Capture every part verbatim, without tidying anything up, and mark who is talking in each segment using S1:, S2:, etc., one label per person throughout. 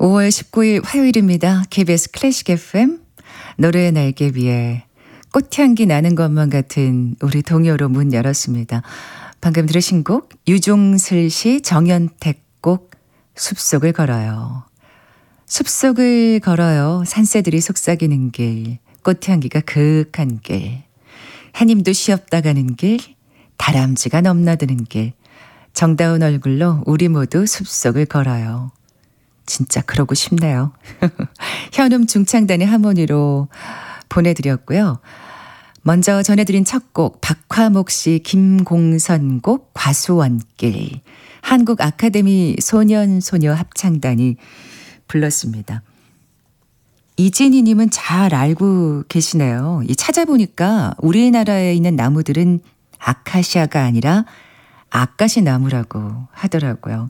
S1: 오월 십구일 화요일입니다. 케이비에스 클래식 에프엠 노래의 날개 위에 꽃향기 나는 것만 같은 우리 동요로 문 열었습니다. 방금 들으신 곡 유종슬 씨 정연택 곡 숲속을 걸어요. 숲속을 걸어요. 산새들이 속삭이는 길, 꽃향기가 그윽한 길, 해님도 쉬었다 가는 길, 다람쥐가 넘나드는 길, 정다운 얼굴로 우리 모두 숲속을 걸어요. 진짜 그러고 싶네요. 현음 중창단의 하모니로 보내드렸고요. 먼저 전해드린 첫 곡 박화목 씨 김공선 곡 과수원길, 한국 아카데미 소년소녀 합창단이 불렀습니다. 이진희 님은 잘 알고 계시네요. 이 찾아보니까 우리나라에 있는 나무들은 아카시아가 아니라 아까시 나무라고 하더라고요.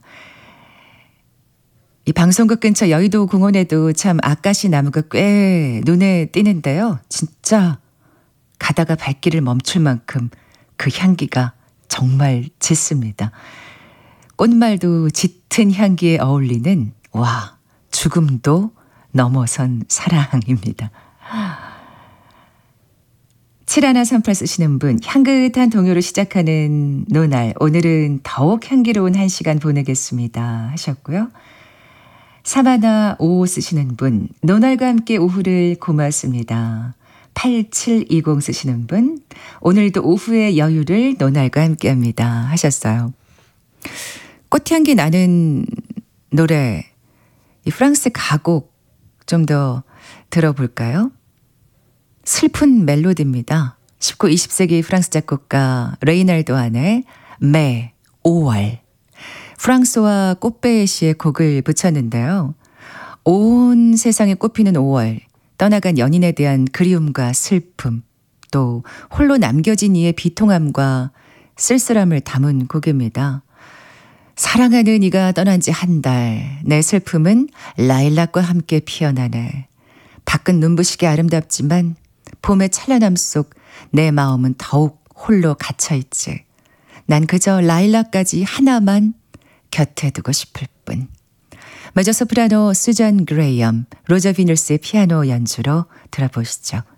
S1: 이 방송국 근처 여의도 공원에도 참 아까시 나무가 꽤 눈에 띄는데요. 진짜 가다가 발길을 멈출 만큼 그 향기가 정말 짙습니다. 꽃말도 짙은 향기에 어울리는 와, 죽음도 넘어선 사랑입니다. 칠일삼팔 쓰시는 분, 향긋한 동요로 시작하는 노날, 오늘은 더욱 향기로운 한 시간 보내겠습니다 하셨고요. 사바나 오오 쓰시는 분, 노날과 함께 오후를 고맙습니다. 팔칠이공 쓰시는 분, 오늘도 오후의 여유를 노날과 함께합니다 하셨어요. 꽃향기 나는 노래, 이 프랑스 가곡 좀 더 들어볼까요? 슬픈 멜로디입니다. 십구, 이십 세기 프랑스 작곡가 레이날도 안의 매, 오월. 프랑스와 꽃배의 시에 곡을 붙였는데요. 온 세상에 꽃피는 오월, 떠나간 연인에 대한 그리움과 슬픔, 또 홀로 남겨진 이의 비통함과 쓸쓸함을 담은 곡입니다. 사랑하는 이가 떠난 지 한 달, 내 슬픔은 라일락과 함께 피어나네. 밖은 눈부시게 아름답지만 봄의 찬란함 속 내 마음은 더욱 홀로 갇혀있지. 난 그저 라일락까지 하나만 곁에 두고 싶을 뿐. 메조소프라노 수잔 그레이엄, 로저 비누스의 피아노 연주로 들어보시죠.